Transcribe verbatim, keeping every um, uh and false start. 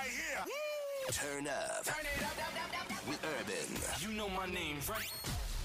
right here. Turn up. Turn it up, up, up, up, up. With Urban. You know my name, right?